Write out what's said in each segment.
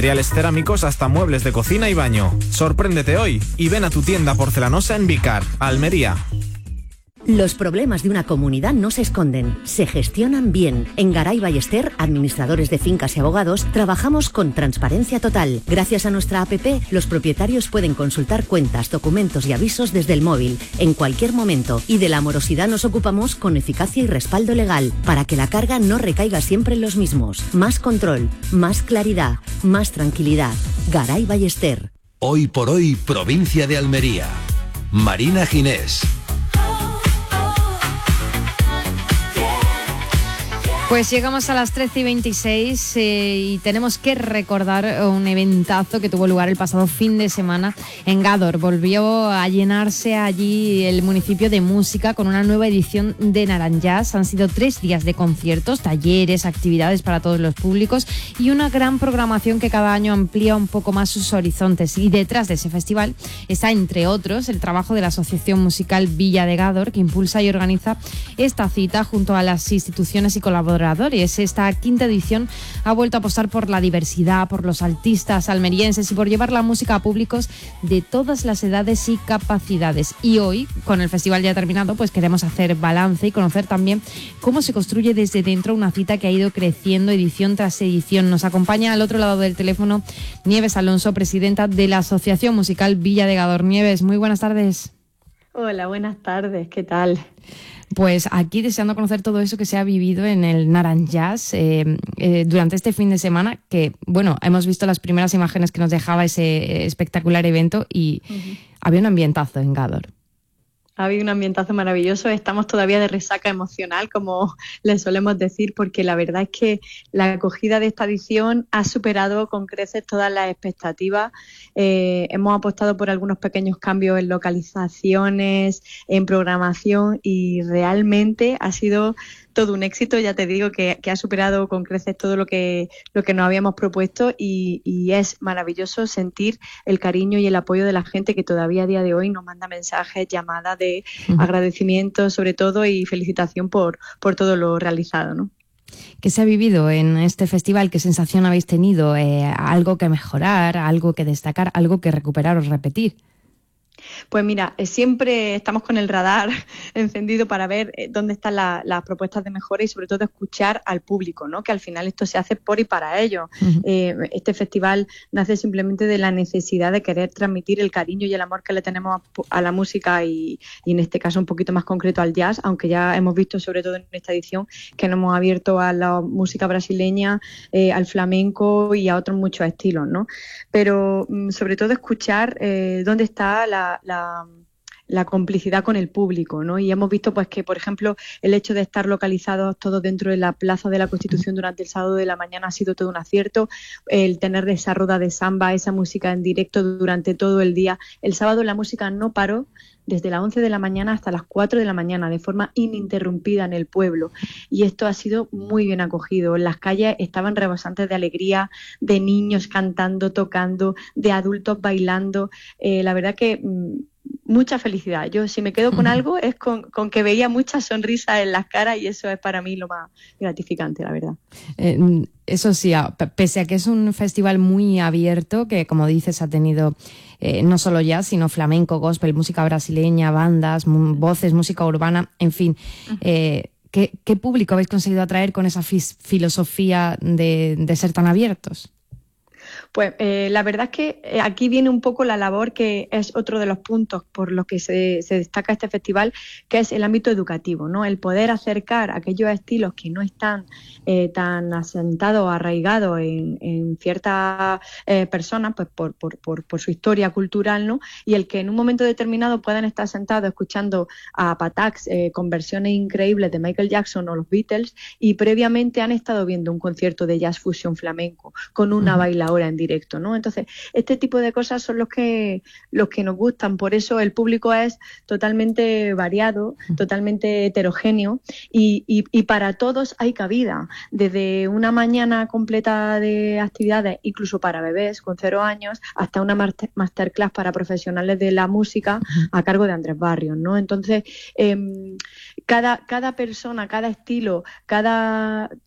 materiales cerámicos hasta muebles de cocina y baño. Sorpréndete hoy y ven a tu tienda porcelanosa en Vicar, Almería. Los problemas de una comunidad no se esconden, se gestionan bien. En Garay Ballester, administradores de fincas y abogados, trabajamos con transparencia total. Gracias a nuestra app, los propietarios pueden consultar cuentas, documentos y avisos desde el móvil, en cualquier momento. Y de la morosidad nos ocupamos con eficacia y respaldo legal, para que la carga no recaiga siempre en los mismos. Más control, más claridad, más tranquilidad. Garay Ballester. Hoy por hoy, provincia de Almería. Marina Ginés. Pues llegamos a las 13:26 y tenemos que recordar un eventazo que tuvo lugar el pasado fin de semana en Gádor. Volvió a llenarse allí el municipio de música con una nueva edición de Naranjás. Han sido 3 días de conciertos, talleres, actividades para todos los públicos y una gran programación que cada año amplía un poco más sus horizontes. Y detrás de ese festival está, entre otros, el trabajo de la Asociación Musical Villa de Gádor, que impulsa y organiza esta cita junto a las instituciones y colaboradores. Esta 5ª edición ha vuelto a apostar por la diversidad, por los artistas almerienses y por llevar la música a públicos de todas las edades y capacidades. Y hoy, con el festival ya terminado, pues queremos hacer balance y conocer también cómo se construye desde dentro una cita que ha ido creciendo edición tras edición. Nos acompaña al otro lado del teléfono Nieves Alonso, presidenta de la Asociación Musical Villa de Gádor. Nieves, muy buenas tardes. Hola, buenas tardes, ¿qué tal? Pues aquí deseando conocer todo eso que se ha vivido en el Naranjás durante este fin de semana, que bueno, hemos visto las primeras imágenes que nos dejaba ese espectacular evento y había un ambientazo en Gádor. Ha habido un ambientazo maravilloso, estamos todavía de resaca emocional, como les solemos decir, porque la verdad es que la acogida de esta edición ha superado con creces todas las expectativas. Hemos apostado por algunos pequeños cambios en localizaciones, en programación y realmente ha sido todo un éxito. Ya te digo que ha superado con creces todo lo que nos habíamos propuesto y es maravilloso sentir el cariño y el apoyo de la gente que todavía a día de hoy nos manda mensajes, llamadas de agradecimiento sobre todo y felicitación por todo lo realizado, ¿no? ¿Qué se ha vivido en este festival? ¿Qué sensación habéis tenido? ¿Algo que mejorar? ¿Algo que destacar? ¿Algo que recuperar o repetir? Pues mira, siempre estamos con el radar encendido para ver dónde están las propuestas de mejora y sobre todo escuchar al público, ¿no? Que al final esto se hace por y para ellos. Este festival nace simplemente de la necesidad de querer transmitir el cariño y el amor que le tenemos a la música y en este caso un poquito más concreto al jazz, aunque ya hemos visto sobre todo en esta edición que nos hemos abierto a la música brasileña, al flamenco y a otros muchos estilos, ¿no? Pero sobre todo escuchar dónde está la complicidad con el público, ¿no? Y hemos visto pues que, por ejemplo, el hecho de estar localizados todos dentro de la Plaza de la Constitución durante el sábado de la mañana ha sido todo un acierto. El tener esa rueda de samba, esa música en directo durante todo el día. El sábado la música no paró desde las 11 de la mañana hasta las 4 de la mañana, de forma ininterrumpida en el pueblo. Y esto ha sido muy bien acogido. Las calles estaban rebosantes de alegría, de niños cantando, tocando, de adultos bailando. La verdad que mucha felicidad. Yo si me quedo con algo es con que veía muchas sonrisas en las caras y eso es para mí lo más gratificante, la verdad. Eso sí, pese a que es un festival muy abierto, que como dices ha tenido no solo jazz, sino flamenco, gospel, música brasileña, bandas, voces, música urbana, en fin. ¿Qué público habéis conseguido atraer con esa filosofía de ser tan abiertos? Pues la verdad es que aquí viene un poco la labor que es otro de los puntos por los que se destaca este festival, que es el ámbito educativo, ¿no? El poder acercar aquellos estilos que no están tan asentados, arraigados en ciertas personas, pues por su historia cultural, ¿no? Y el que en un momento determinado puedan estar sentados escuchando a Patax con versiones increíbles de Michael Jackson o los Beatles y previamente han estado viendo un concierto de jazz fusión flamenco con una bailadora en directo, ¿no? Entonces, este tipo de cosas son los que nos gustan, por eso el público es totalmente variado, totalmente heterogéneo y para todos hay cabida, desde una mañana completa de actividades, incluso para bebés con 0 años, hasta una masterclass para profesionales de la música a cargo de Andrés Barrios, ¿no? Entonces, cada persona, cada estilo, cada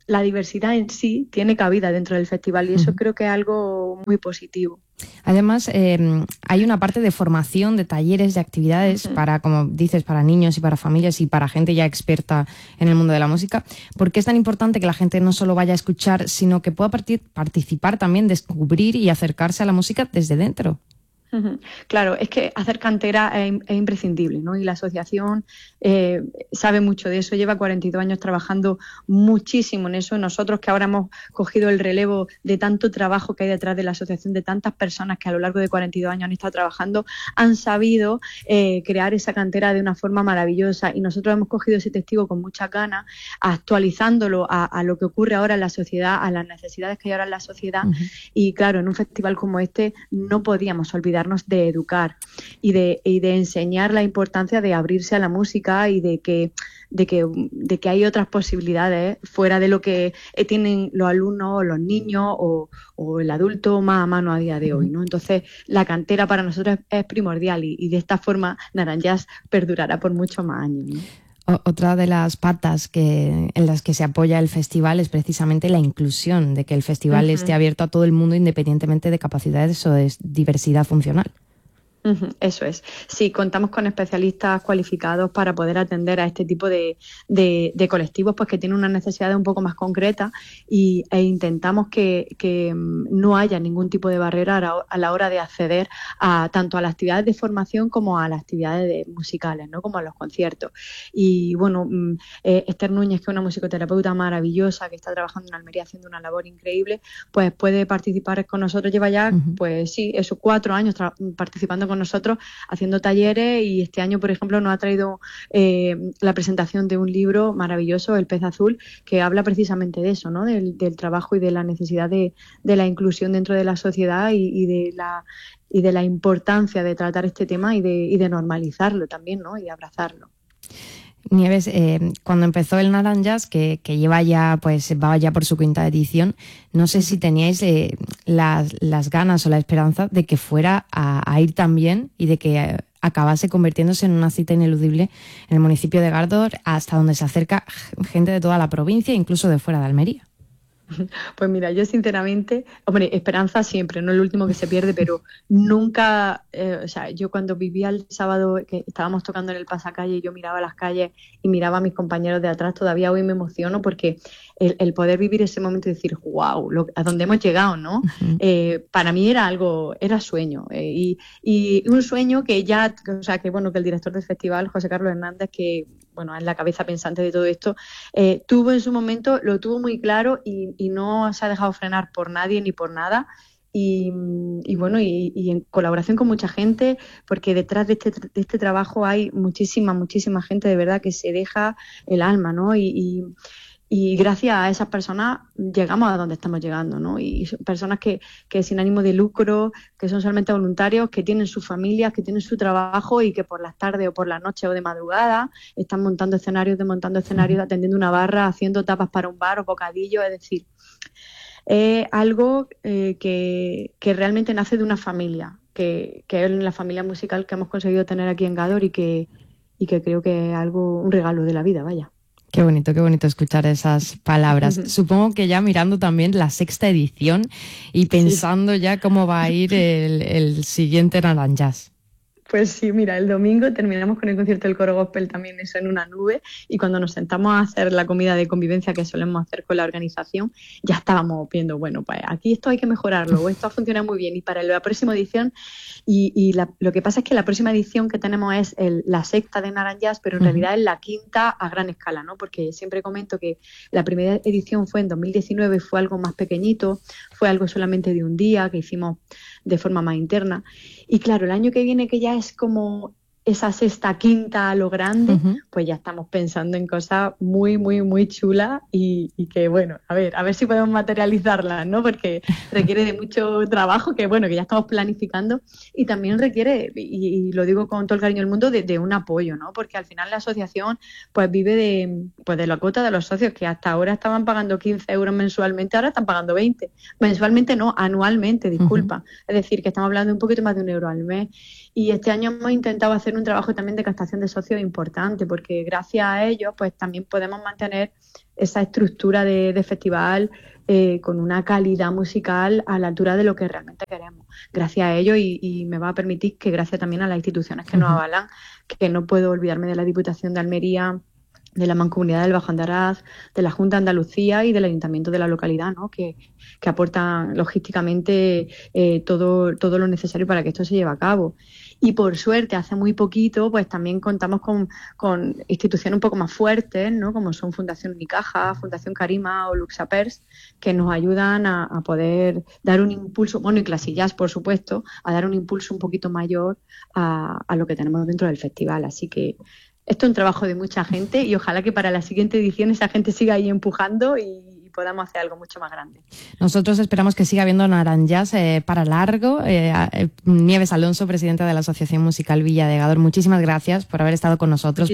la diversidad en sí tiene cabida dentro del festival y eso creo que es algo muy positivo. Además, hay una parte de formación, de talleres, de actividades para, como dices, para niños y para familias y para gente ya experta en el mundo de la música. ¿Por qué es tan importante que la gente no solo vaya a escuchar, sino que pueda participar también, descubrir y acercarse a la música desde dentro? Claro, es que hacer cantera es imprescindible, ¿no? Y la asociación sabe mucho de eso, lleva 42 años trabajando muchísimo en eso. Nosotros que ahora hemos cogido el relevo de tanto trabajo que hay detrás de la asociación, de tantas personas que a lo largo de 42 años han estado trabajando, han sabido crear esa cantera de una forma maravillosa y nosotros hemos cogido ese testigo con muchas ganas, actualizándolo a lo que ocurre ahora en la sociedad, a las necesidades que hay ahora en la sociedad y claro, en un festival como este no podíamos olvidar de educar y de enseñar la importancia de abrirse a la música y de que hay otras posibilidades fuera de lo que tienen los alumnos o los niños o el adulto más a mano a día de hoy, ¿no? Entonces la cantera para nosotros es primordial y de esta forma Naranjás perdurará por muchos más años, ¿no? Otra de las patas en las que se apoya el festival es precisamente la inclusión, de que el festival esté abierto a todo el mundo independientemente de capacidades o de diversidad funcional. Eso es. Sí, contamos con especialistas cualificados para poder atender a este tipo de colectivos pues que tienen unas necesidades un poco más concretas e intentamos que no haya ningún tipo de barrera a la hora de acceder tanto a las actividades de formación como a las actividades musicales, ¿no? Como a los conciertos. Y bueno, Esther Núñez, que es una musicoterapeuta maravillosa que está trabajando en Almería haciendo una labor increíble, pues puede participar con nosotros. Lleva ya, pues sí, esos 4 años participando con nosotros haciendo talleres y este año, por ejemplo, nos ha traído la presentación de un libro maravilloso, El pez azul, que habla precisamente de eso, ¿no? Del trabajo y de la necesidad de la inclusión dentro de la sociedad y de la importancia de tratar este tema y de normalizarlo también, ¿no? Y de abrazarlo. Nieves, cuando empezó el Naranjás, que lleva ya, pues va ya por su 5ª edición, no sé si teníais las ganas o la esperanza de que fuera a ir tan bien y de que acabase convirtiéndose en una cita ineludible en el municipio de Gádor, hasta donde se acerca gente de toda la provincia, incluso de fuera de Almería. Pues mira, yo sinceramente, hombre, esperanza siempre, no es lo último que se pierde, pero nunca, o sea, yo cuando vivía el sábado que estábamos tocando en el pasacalle, yo miraba las calles y miraba a mis compañeros de atrás, todavía hoy me emociono porque el poder vivir ese momento y decir, wow, a dónde hemos llegado, ¿no? Para mí era sueño, y un sueño que ya, o sea, que bueno, que el director del festival, José Carlos Hernández, que bueno, es la cabeza pensante de todo esto, tuvo en su momento, lo tuvo muy claro y no se ha dejado frenar por nadie ni por nada. Y bueno, y en colaboración con mucha gente, porque detrás de este trabajo hay muchísima gente de verdad que se deja el alma, ¿no? Y gracias a esas personas llegamos a donde estamos llegando, ¿no? Y son personas que sin ánimo de lucro, que son solamente voluntarios, que tienen sus familias, que tienen su trabajo y que por las tardes o por las noches o de madrugada están montando escenarios, atendiendo una barra, haciendo tapas para un bar o bocadillos, es decir, es algo que realmente nace de una familia, que es la familia musical que hemos conseguido tener aquí en Gádor y que creo que es un regalo de la vida, vaya. Qué bonito escuchar esas palabras. Supongo que ya mirando también la 6ª edición y pensando ya cómo va a ir el siguiente Naranjás. Pues sí, mira, el domingo terminamos con el concierto del coro gospel también, eso en una nube, y cuando nos sentamos a hacer la comida de convivencia que solemos hacer con la organización, ya estábamos viendo, bueno, pues aquí esto hay que mejorarlo, o esto funciona muy bien, y para la próxima edición, lo que pasa es que la próxima edición que tenemos es la 6ª de Naranjás, pero en realidad es la 5ª a gran escala, ¿no? Porque siempre comento que la primera edición fue en 2019, fue algo más pequeñito, fue algo solamente de un día que hicimos de forma más interna. Y claro, el año que viene, que ya es como esa 6ª, 5ª a lo grande, pues ya estamos pensando en cosas muy, muy, muy chulas y que, bueno, a ver si podemos materializarlas, ¿no? Porque requiere de mucho trabajo que, bueno, que ya estamos planificando y también requiere, y lo digo con todo el cariño del mundo, de un apoyo, ¿no? Porque al final la asociación pues vive de la cuota de los socios, que hasta ahora estaban pagando 15 euros mensualmente, ahora están pagando 20. Mensualmente no, anualmente, disculpa. Es decir, que estamos hablando de un poquito más de 1 euro al mes. Y este año hemos intentado hacer hacen un trabajo también de captación de socios importante, porque gracias a ellos pues también podemos mantener esa estructura de festival con una calidad musical a la altura de lo que realmente queremos. Gracias a ellos y me va a permitir que gracias también a las instituciones que nos avalan, que no puedo olvidarme de la Diputación de Almería, de la Mancomunidad del Bajo Andaraz, de la Junta de Andalucía y del Ayuntamiento de la localidad, ¿no? que aportan logísticamente todo lo necesario para que esto se lleve a cabo. Y por suerte, hace muy poquito, pues también contamos con instituciones un poco más fuertes, ¿no? Como son Fundación Unicaja, Fundación Carima o Luxapers, que nos ayudan a poder dar un impulso, bueno, y Clasillas, por supuesto, a dar un impulso un poquito mayor a lo que tenemos dentro del festival. Así que esto es un trabajo de mucha gente y ojalá que para la siguiente edición esa gente siga ahí empujando y podamos hacer algo mucho más grande. Nosotros esperamos que siga habiendo Naranjas para largo. Nieves Alonso, presidenta de la Asociación Musical Villa de Gádor, muchísimas gracias por haber estado con nosotros,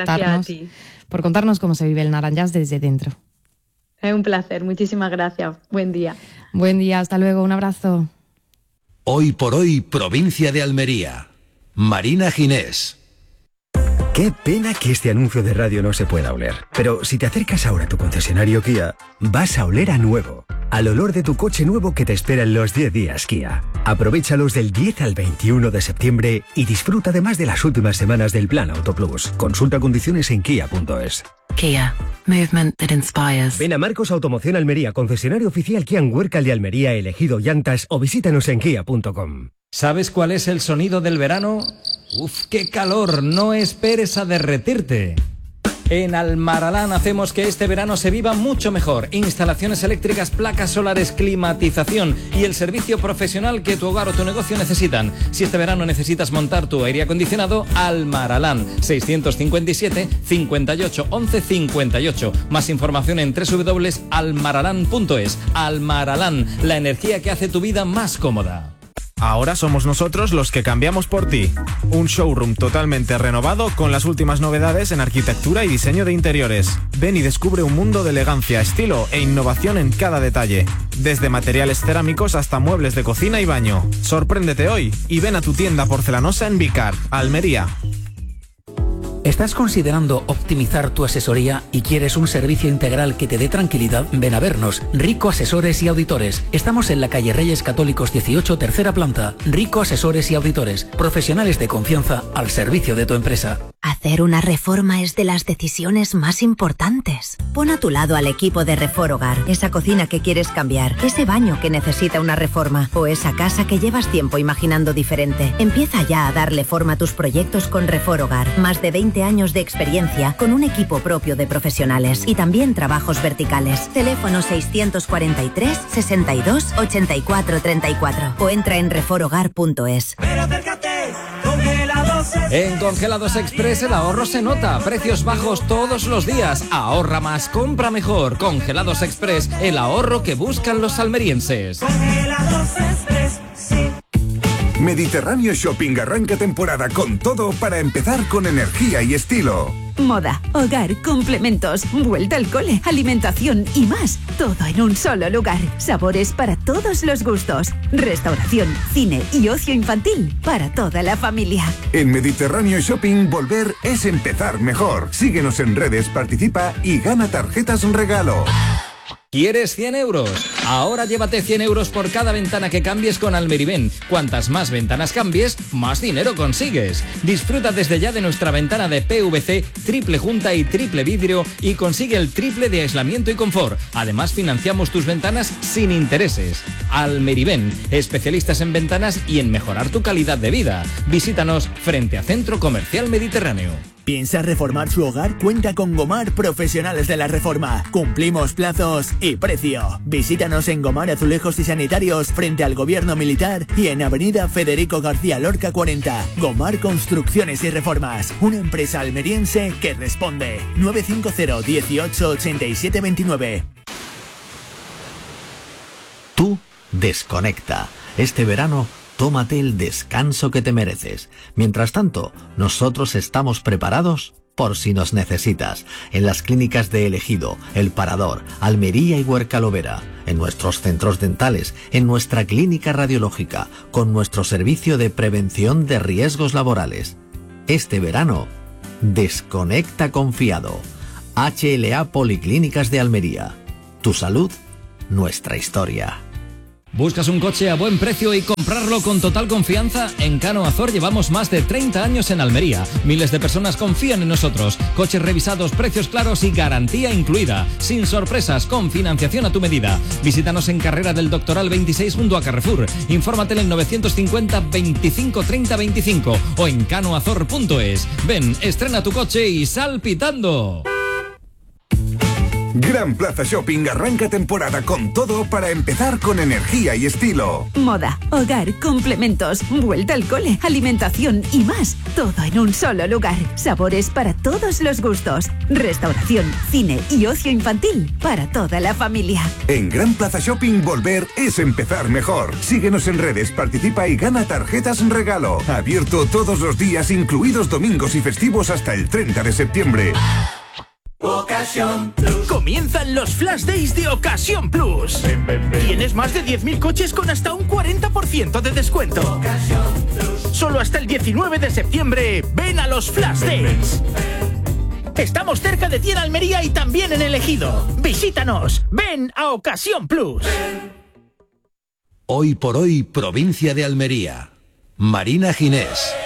por contarnos cómo se vive el Naranjas desde dentro. Es un placer, muchísimas gracias. Buen día. Buen día, hasta luego, un abrazo. Hoy por hoy, provincia de Almería. Marina Ginés. Qué pena que este anuncio de radio no se pueda oler. Pero si te acercas ahora a tu concesionario Kia, vas a oler a nuevo. Al olor de tu coche nuevo que te espera en los 10 días Kia. Aprovéchalos del 10 al 21 de septiembre y disfruta además de las últimas semanas del Plan Auto Plus. Consulta condiciones en kia.es. Kia. Movement that inspires. Ven a Marcos Automoción Almería, concesionario oficial Kia en Huércal de Almería, elegido llantas, o visítanos en kia.com. ¿Sabes cuál es el sonido del verano? ¡Uf, qué calor! No esperes a derretirte. En Almaralán hacemos que este verano se viva mucho mejor. Instalaciones eléctricas, placas solares, climatización y el servicio profesional que tu hogar o tu negocio necesitan. Si este verano necesitas montar tu aire acondicionado, Almaralán. 657 58 11 58. Más información en www.almaralán.es. Almaralán, la energía que hace tu vida más cómoda. Ahora somos nosotros los que cambiamos por ti. Un showroom totalmente renovado con las últimas novedades en arquitectura y diseño de interiores. Ven y descubre un mundo de elegancia, estilo e innovación en cada detalle. Desde materiales cerámicos hasta muebles de cocina y baño. Sorpréndete hoy y ven a tu tienda porcelanosa en Vicar, Almería. ¿Estás considerando optimizar tu asesoría y quieres un servicio integral que te dé tranquilidad? Ven a vernos, Rico Asesores y Auditores. Estamos en la calle Reyes Católicos 18, tercera planta. Rico Asesores y Auditores, profesionales de confianza al servicio de tu empresa. Hacer una reforma es de las decisiones más importantes. Pon a tu lado al equipo de Refor Hogar, esa cocina que quieres cambiar, ese baño que necesita una reforma o esa casa que llevas tiempo imaginando diferente. Empieza ya a darle forma a tus proyectos con Refor Hogar. Más de 20 años de experiencia con un equipo propio de profesionales y también trabajos verticales. Teléfono 643 62 84 34 o entra en reforhogar.es. En Congelados Express el ahorro se nota. Precios bajos todos los días. Ahorra más, compra mejor. Congelados Express, el ahorro que buscan los almerienses. Congelados Express, sí. Mediterráneo Shopping arranca temporada con todo para empezar con energía y estilo. Moda, hogar, complementos, vuelta al cole, alimentación y más. Todo en un solo lugar. Sabores para todos los gustos. Restauración, cine y ocio infantil para toda la familia. En Mediterráneo Shopping volver es empezar mejor. Síguenos en redes, participa y gana tarjetas regalo. ¿Quieres 100 euros? Ahora llévate 100 euros por cada ventana que cambies con Almeriven. Cuantas más ventanas cambies, más dinero consigues. Disfruta desde ya de nuestra ventana de PVC, triple junta y triple vidrio y consigue el triple de aislamiento y confort. Además, financiamos tus ventanas sin intereses. Almeriven, especialistas en ventanas y en mejorar tu calidad de vida. Visítanos frente a Centro Comercial Mediterráneo. ¿Piensa reformar su hogar? Cuenta con Gomar Profesionales de la Reforma. Cumplimos plazos y precio. Visítanos en Gomar Azulejos y Sanitarios frente al Gobierno Militar y en Avenida Federico García Lorca 40. Gomar Construcciones y Reformas. Una empresa almeriense que responde. 950 18 87 29. Tú desconecta. Este verano tómate el descanso que te mereces. Mientras tanto, nosotros estamos preparados por si nos necesitas. En las clínicas de El Ejido, El Parador, Almería y Huercalovera, en nuestros centros dentales, en nuestra clínica radiológica, con nuestro servicio de prevención de riesgos laborales. Este verano, desconecta confiado. HLA Policlínicas de Almería. Tu salud, nuestra historia. ¿Buscas un coche a buen precio y comprarlo con total confianza? En Cano Azor llevamos más de 30 años en Almería. Miles de personas confían en nosotros. Coches revisados, precios claros y garantía incluida. Sin sorpresas, con financiación a tu medida. Visítanos en Carrera del Doctoral 26 junto a Carrefour. Infórmate en el 950 25 30 25 o en canoazor.es. Ven, estrena tu coche y sal pitando. Gran Plaza Shopping arranca temporada con todo para empezar con energía y estilo. Moda, hogar, complementos, vuelta al cole, alimentación y más. Todo en un solo lugar. Sabores para todos los gustos. Restauración, cine y ocio infantil para toda la familia. En Gran Plaza Shopping volver es empezar mejor. Síguenos en redes, participa y gana tarjetas regalo. Abierto todos los días, incluidos domingos y festivos hasta el 30 de septiembre. Ocasión Plus. Comienzan los Flash Days de Ocasión Plus. Tienes más de 10.000 coches con hasta un 40% de descuento. Solo hasta el 19 de septiembre, ven a los Flash Days. Estamos cerca de ti en Almería y también en El Ejido. Visítanos, ven a Ocasión Plus. Hoy por hoy, provincia de Almería. Marina Ginés.